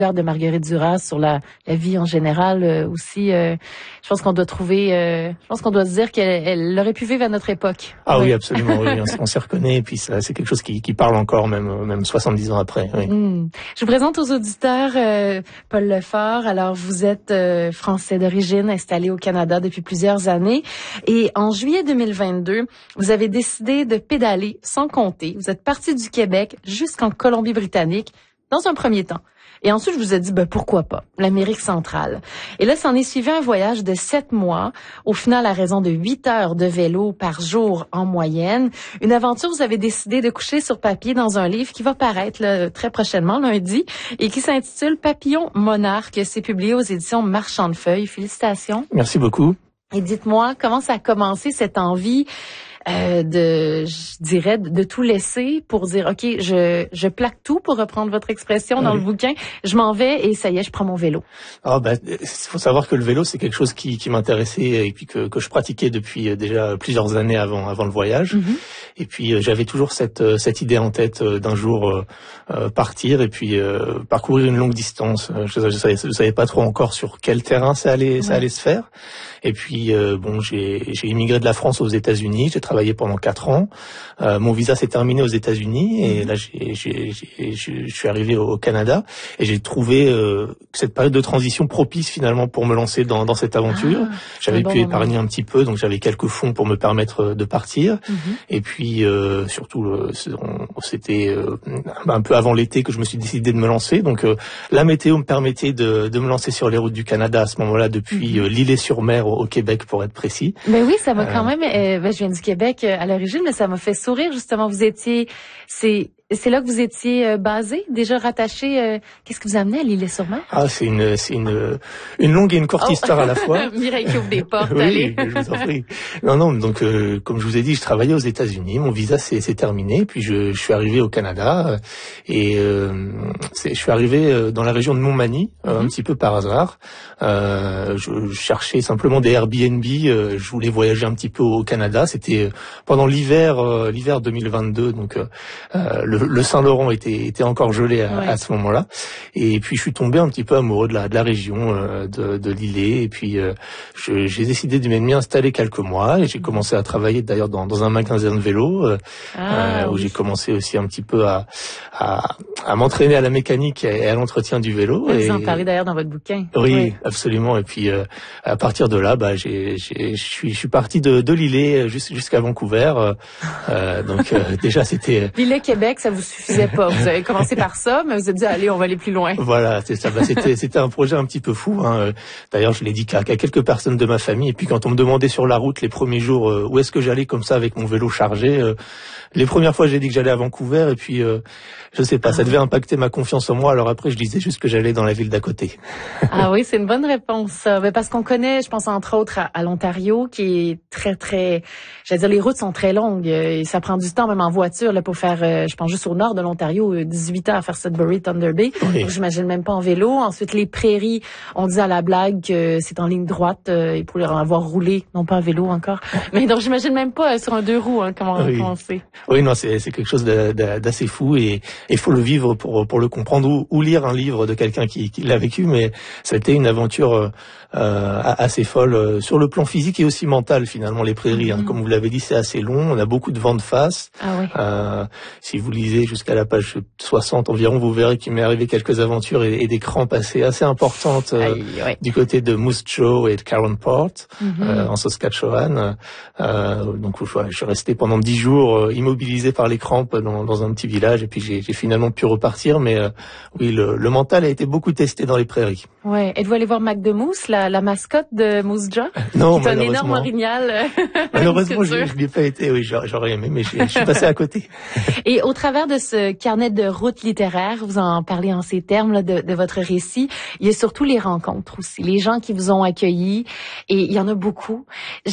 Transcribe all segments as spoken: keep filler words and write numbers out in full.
de Marguerite Duras sur la, la vie en général euh, aussi. Euh, je pense qu'on doit trouver, euh, je pense qu'on doit se dire qu'elle elle aurait pu vivre à notre époque. Ah oui, oui, absolument. Oui, on, on s'y reconnaît. Et puis ça, c'est quelque chose qui, qui parle encore, même même soixante-dix ans après. Oui. Mmh. Je vous présente aux auditeurs euh, Paul Lefort. Alors, vous êtes euh, français d'origine, installé au Canada depuis plusieurs années. Et en juillet deux mille vingt-deux, vous avez décidé de pédaler sans compter. Vous êtes parti du Québec jusqu'en Colombie-Britannique dans un premier temps. Et ensuite, je vous ai dit, ben, pourquoi pas, l'Amérique centrale. Et là, s'en est suivi un voyage de sept mois, au final à raison de huit heures de vélo par jour en moyenne. Une aventure, vous avez décidé de coucher sur papier dans un livre qui va paraître là, très prochainement, lundi, et qui s'intitule Papillon Monarque. C'est publié aux éditions Marchand de Feuilles. Félicitations. Merci beaucoup. Et dites-moi, comment ça a commencé cette envie Euh, de, je dirais, de tout laisser pour dire, OK, je, je plaque tout, pour reprendre votre expression dans oui. le bouquin, je m'en vais et ça y est, je prends mon vélo. Ah ben, il faut savoir que le vélo, c'est quelque chose qui, qui m'intéressait et puis que, que je pratiquais depuis déjà plusieurs années avant, avant le voyage. Mm-hmm. Et puis, j'avais toujours cette, cette idée en tête d'un jour euh, partir et puis euh, parcourir une longue distance. Je, je, savais, je savais pas trop encore sur quel terrain ça allait, ouais. ça allait se faire. Et puis, euh, bon, j'ai, j'ai immigré de la France aux États-Unis. J'ai travaillé pendant quatre ans. Euh, mon visa s'est terminé aux États-Unis et là, j'ai, j'ai, j'ai, je suis arrivé au Canada et j'ai trouvé euh, cette période de transition propice finalement pour me lancer dans, dans cette aventure. Ah, j'avais bon pu moment. épargner un petit peu, donc j'avais quelques fonds pour me permettre de partir. Mm-hmm. Et puis, euh, surtout, le, c'était euh, un peu avant l'été que je me suis décidé de me lancer. Donc, euh, la météo me permettait de, de me lancer sur les routes du Canada à ce moment-là, depuis mm-hmm. euh, l'Îlet-sur-Mer au Québec, pour être précis. Ben oui, ça m'a quand même... Euh, ben, je viens du Québec euh, à l'origine, mais ça m'a fait sourire, justement. Vous étiez... c'est C'est là que vous étiez euh, basé, déjà rattaché. Euh, qu'est-ce que vous amenez à l'Îlet-sur-Mer? Ah, c'est une, c'est une, une longue et une courte oh. histoire à la fois. Mireille qui ouvre des portes, oui, allez. Je vous en prie. Non, non, donc, euh, comme je vous ai dit, je travaillais aux États-Unis. Mon visa s'est, s'est terminé. Puis, je, je suis arrivé au Canada. Et euh, c'est, je suis arrivé dans la région de Montmagny, mm-hmm. un petit peu par hasard. Euh, je, je cherchais simplement des Airbnb. Euh, je voulais voyager un petit peu au Canada. C'était pendant l'hiver, euh, l'hiver deux mille vingt-deux. Donc, euh, le Le Saint-Laurent était, était encore gelé à, ouais. à ce moment-là. Et puis, je suis tombé un petit peu amoureux de la, de la région euh, de, de l'Îlet. Et puis, euh, je, j'ai décidé de m'y installer quelques mois. Et j'ai commencé à travailler d'ailleurs dans, dans un magasin de vélo, euh, ah, euh, où oui. j'ai commencé aussi un petit peu à, à, à m'entraîner à la mécanique et à l'entretien du vélo. Vous et, en parlez d'ailleurs dans votre bouquin. Oui, oui. absolument. Et puis, euh, à partir de là, bah, j'ai, j'ai, je suis, je suis parti de, de l'Îlet jusqu'à Vancouver. Euh, donc, euh, déjà, c'était... L'Îlet-Québec, ça vous suffisait pas. Vous avez commencé par ça, mais vous avez dit, allez, on va aller plus loin. Voilà, c'est ça. Bah, c'était, c'était un projet un petit peu fou. Hein. D'ailleurs, je l'ai dit qu'à, qu'à quelques personnes de ma famille. Et puis, quand on me demandait sur la route les premiers jours euh, où est-ce que j'allais comme ça avec mon vélo chargé, euh, les premières fois, j'ai dit que j'allais à Vancouver. Et puis, euh, je sais pas, ça devait impacter ma confiance en moi. Alors après, je disais juste que j'allais dans la ville d'à côté. Ah oui, c'est une bonne réponse. Mais parce qu'on connaît, je pense entre autres à, à l'Ontario, qui est très, très... J'allais dire, les routes sont très longues. Et ça prend du temps, même en voiture, là, pour faire, euh, je pense juste au nord de l'Ontario, dix-huit heures à faire Sudbury, Thunder Bay. Oui. Donc, j'imagine même pas en vélo. Ensuite, les prairies, on dit à la blague que c'est en ligne droite, euh, et pour leur avoir roulé, non pas en vélo encore. Mais donc, j'imagine même pas euh, sur un deux roues, hein, comment, oui. comment c'est. Oui, non, c'est, c'est quelque chose de, de, d'assez fou et il faut le vivre pour, pour le comprendre ou, ou lire un livre de quelqu'un qui, qui l'a vécu, mais ça a été une aventure euh, assez folle euh, sur le plan physique et aussi mental finalement, les prairies. Mm-hmm. Hein. Comme vous l'avez dit, c'est assez long, on a beaucoup de vent de face. Ah oui. Euh, si vous lisez jusqu'à la page soixante environ, vous verrez qu'il m'est arrivé quelques aventures et, et des crampes assez, assez importantes euh, Aïe, ouais. du côté de Moose Jaw et de Caron Port, mm-hmm. euh, en Saskatchewan. Euh, donc je, je suis resté pendant dix jours euh, immobilisé par les crampes dans, dans un petit village et puis j'ai, j'ai finalement pu repartir. Mais euh, oui, le, le mental a été beaucoup testé dans les prairies. Ouais. Êtes-vous allé voir Mac de Moose, la, la mascotte de Moose Jaw? Non, qui est un énorme orignal. Malheureusement, je n'y ai pas été. Oui, j'aurais aimé, mais je, je suis passé à côté. Et au travers de ce carnet de route littéraire, vous en parlez en ces termes là, de, de votre récit, il y a surtout les rencontres aussi, les gens qui vous ont accueillis, et il y en a beaucoup.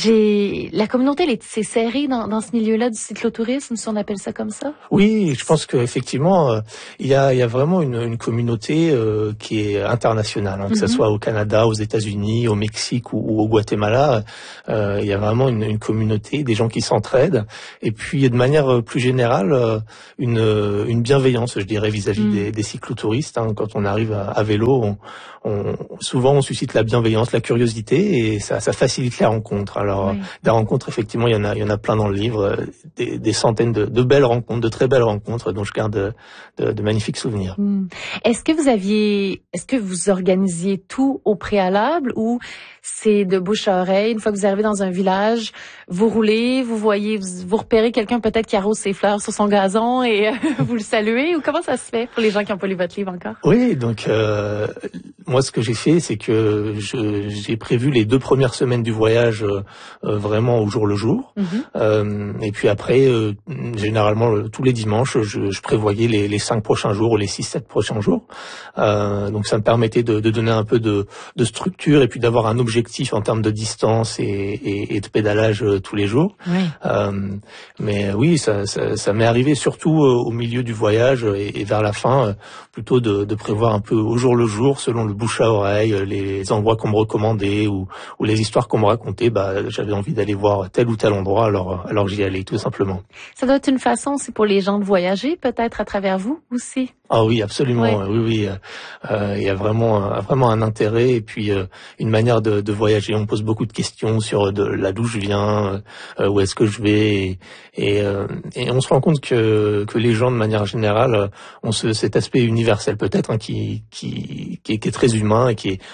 J'ai la communauté, elle est c'est serrée dans, dans ce milieu-là du cyclotourisme, si on appelle ça comme ça. Oui, je pense qu'effectivement, euh, il y a, il y a vraiment une, une communauté euh, qui est internationale, hein, que mm-hmm. ce soit au Canada, aux États-Unis, au Mexique ou, ou au Guatemala. Euh, il y a vraiment une, une communauté, des gens qui s'entraident, et puis de manière plus générale, euh, une une, une bienveillance, je dirais, vis-à-vis mmh. des, des cyclotouristes. Hein. Quand on arrive à, à vélo, on, on, souvent on suscite la bienveillance, la curiosité, et ça, ça facilite les rencontres. Alors, oui. des rencontres, effectivement, il y en a, il y en a plein dans le livre, des, des centaines de, de belles rencontres, de très belles rencontres, dont je garde de, de magnifiques souvenirs. Mmh. Est-ce que vous aviez, est-ce que vous organisiez tout au préalable, ou c'est de bouche à oreille? Une fois que vous arrivez dans un village, vous roulez, vous voyez, vous, vous repérez quelqu'un peut-être qui arrose ses fleurs sur son gazon et euh, vous le saluez, ou comment ça se fait pour les gens qui n'ont pas lu votre livre encore? Oui, donc euh, moi ce que j'ai fait, c'est que je, j'ai prévu les deux premières semaines du voyage euh, vraiment au jour le jour. Mm-hmm. Euh, et puis après, euh, généralement le, tous les dimanches, je, je prévoyais les, les cinq prochains jours ou les six, sept prochains jours. Euh, donc ça me permettait de, de donner un peu de, de structure et puis d'avoir un objectif en termes de distance et, et, et de pédalage euh, tous les jours. Oui. Euh, mais oui, ça, ça, ça m'est arrivé surtout euh, au milieu du voyage et, et vers la fin, euh, plutôt de, de prévoir un peu au jour le jour, selon le bouche à oreille, les endroits qu'on me recommandait ou, ou les histoires qu'on me racontait. Bah, j'avais envie d'aller voir tel ou tel endroit, alors, alors j'y allais tout simplement. Ça doit être une façon aussi pour les gens de voyager, peut-être à travers vous aussi. Ah oui, absolument. Ouais. Oui, oui. Euh, il y a vraiment, vraiment un intérêt et puis euh, une manière de, de voyager. On pose beaucoup de questions sur de là d'où je viens, euh, où est-ce que je vais, et, et, euh, et on se rend compte que que les gens, de manière générale, ont ce, cet aspect universel peut-être hein, qui, qui qui est, qui est très humain et qui est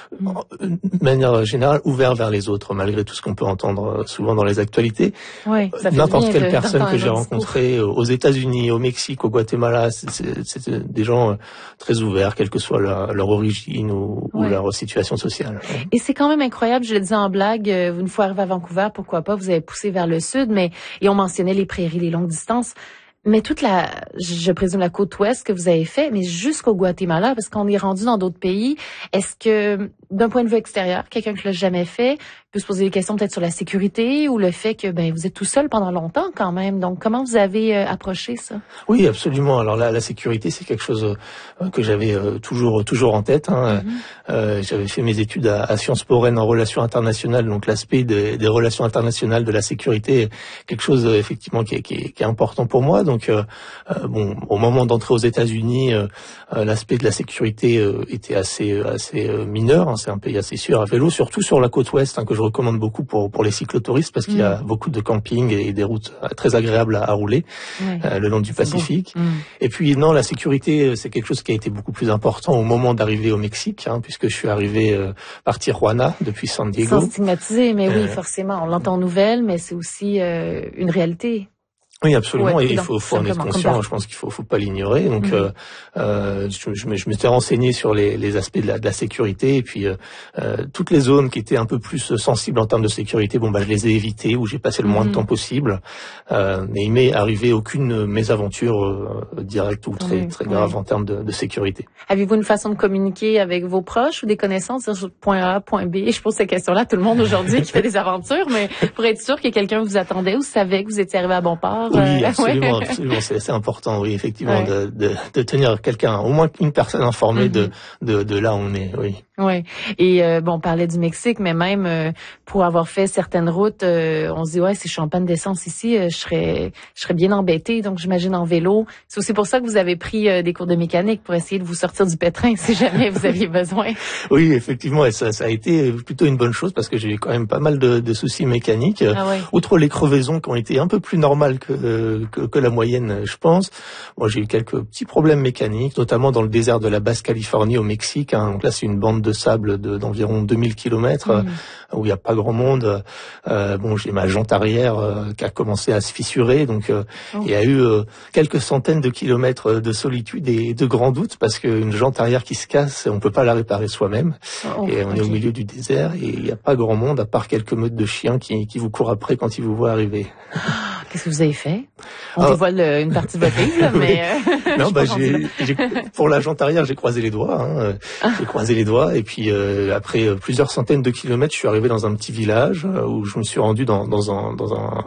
de manière générale ouvert vers les autres, malgré tout ce qu'on peut entendre souvent dans les actualités. Oui, ça fait N'importe quelle de, personne que j'ai rencontrée aux États-Unis, au Mexique, au Guatemala, c'est, c'est, c'est des gens très ouverts, quelle que soit leur, leur origine ou, ouais. ou leur situation sociale. Et c'est quand même incroyable, je le disais en blague, une fois arrivé à Vancouver, pourquoi pas, vous avez poussé vers le sud, mais et on mentionnait les prairies, les longues distances. Mais toute la, je présume la côte ouest que vous avez fait, mais jusqu'au Guatemala, parce qu'on est rendu dans d'autres pays. Est-ce que, d'un point de vue extérieur, quelqu'un qui l'a jamais fait peut se poser des questions peut-être sur la sécurité ou le fait que ben vous êtes tout seul pendant longtemps quand même. Donc comment vous avez euh, approché ça? Oui, absolument. Alors là, la sécurité, c'est quelque chose euh, que j'avais euh, toujours toujours en tête. Hein. Mm-hmm. Euh, j'avais fait mes études à, à Sciences Po Rennes en relations internationales, donc l'aspect des, des relations internationales, de la sécurité, quelque chose euh, effectivement qui est, qui, est, qui est important pour moi. Donc euh, euh, bon, au moment d'entrer aux États-Unis, euh, euh, l'aspect de la sécurité euh, était assez assez euh, mineur. Hein. C'est un pays assez sûr à vélo, surtout sur la côte ouest, hein, que je recommande beaucoup pour pour les cyclotouristes parce qu'il mmh. y a beaucoup de camping et des routes très agréables à, à rouler ouais. euh, le long du Pacifique. Mmh. Et puis non, la sécurité, c'est quelque chose qui a été beaucoup plus important au moment d'arriver au Mexique, hein, puisque je suis arrivé euh, par Tijuana depuis San Diego. Sans stigmatiser, mais euh, oui, forcément, on l'entend en nouvelles, mais c'est aussi euh, une réalité. Oui, absolument. Et il faut, faut en être conscient. Je pense qu'il faut, faut pas l'ignorer. Donc, mmh. euh, je, je, je m'étais renseigné sur les, les aspects de la, de la sécurité et puis euh, toutes les zones qui étaient un peu plus sensibles en termes de sécurité. Bon, bah, je les ai évitées où j'ai passé le moins mmh. de temps possible. Euh, mais il m'est arrivé aucune mésaventure euh, directe ou très, très grave oui. en termes de, de sécurité. Avez-vous une façon de communiquer avec vos proches ou des connaissances sur point A, point B? Je pose ces questions-là à tout le monde aujourd'hui qui fait des aventures, mais pour être sûr que quelqu'un vous attendait ou savait que vous étiez arrivé à bon port. Oui, absolument, ouais. absolument. C'est assez important, oui, effectivement, ouais. de, de, de tenir quelqu'un, au moins une personne informée mm-hmm. de, de, de là où on est, oui. Oui. Et euh, bon, on parlait du Mexique, mais même euh, pour avoir fait certaines routes, euh, on se dit ouais, si je suis en panne d'essence ici, euh, je serais, je serais bien embêtée. Donc j'imagine en vélo. C'est aussi pour ça que vous avez pris euh, des cours de mécanique pour essayer de vous sortir du pétrin si jamais vous aviez besoin. Oui, effectivement, et ça, ça a été plutôt une bonne chose parce que j'ai eu quand même pas mal de, de soucis mécaniques. Ah ouais. Outre les crevaisons qui ont été un peu plus normales que, euh, que, que la moyenne, je pense. Moi, j'ai eu quelques petits problèmes mécaniques, notamment dans le désert de la Basse-Californie au Mexique. Hein. Donc là, c'est une bande de sable de, d'environ deux mille kilomètres mmh. euh, où il n'y a pas grand monde. Euh, bon, j'ai ma jante arrière euh, qui a commencé à se fissurer, donc euh, oh. il y a eu euh, quelques centaines de kilomètres de solitude et de grands doutes parce qu'une jante arrière qui se casse, on peut pas la réparer soi-même. Oh, et on okay. est au milieu du désert et il n'y a pas grand monde à part quelques meutes de chiens qui, qui vous courent après quand ils vous voient arriver. Qu'est-ce que vous avez fait? On ah. dévoile une partie de votre livre, là, mais... Euh, non, bah, j'ai, j'ai, pour la jante arrière, j'ai croisé les doigts. Hein. Ah. J'ai croisé les doigts et puis euh, après euh, plusieurs centaines de kilomètres, je suis arrivé dans un petit village euh, où je me suis rendu dans, dans, un, dans un,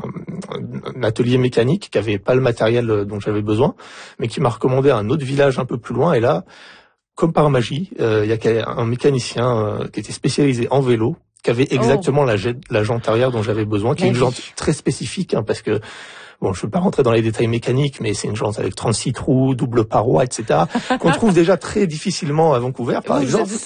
un atelier mécanique qui avait pas le matériel dont j'avais besoin, mais qui m'a recommandé un autre village un peu plus loin. Et là, comme par magie, euh, il y a un mécanicien euh, qui était spécialisé en vélo, qui avait exactement oh. la, la jante arrière dont j'avais besoin, qui est une jante très spécifique, hein, parce que bon, je ne veux pas rentrer dans les détails mécaniques, mais c'est une jante avec trente-six trous, double paroi, et cetera, qu'on trouve déjà très difficilement à Vancouver, par Vous exemple.